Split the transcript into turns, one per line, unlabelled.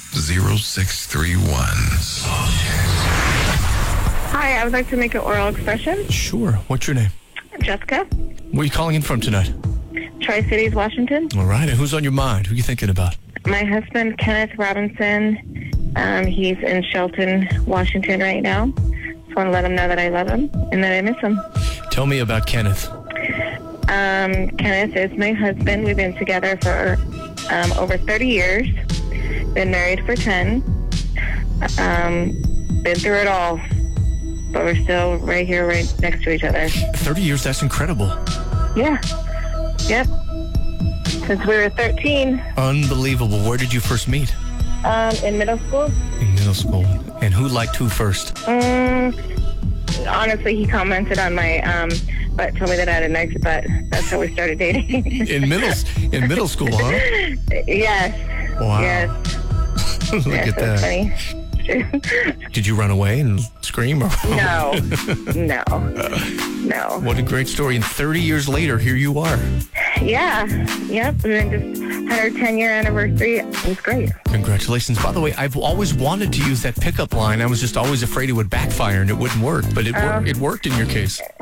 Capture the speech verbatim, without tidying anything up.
zero six three one.
Hi, I would like to make an oral expression.
Sure. What's your name?
Jessica,
Where are you calling in from tonight?
Tri-Cities, Washington.
All right. And who's on your mind? Who are you thinking about?
My husband, Kenneth Robinson, um, he's in Shelton, Washington right now. Just want to let him know that I love him and that I miss him.
Tell me about Kenneth.
Um, Kenneth is my husband. We've been together for um, over thirty years. Been married for ten. Um, been through it all. But we're still right here, right next to each other.
thirty years, that's incredible.
Yeah. Yep. Since we were thirteen.
Unbelievable. Where did you first meet?
Um, in middle school.
In middle school. And who liked who first?
Um, honestly, he commented on my um, butt, told me that I had a nice butt. That's how we started dating.
In middle in middle school, huh?
Yes.
Wow.
Yes.
Look
yes,
at
that's
that.
funny.
Did you run away and scream? Or
No. No. No.
What a great story. And thirty years later, here you are.
Yeah. Yep. And then just had our ten-year anniversary. It was great.
Congratulations. By the way, I've always wanted to use that pickup line. I was just always afraid it would backfire and it wouldn't work. But it,
Oh.
wor- it worked in your case.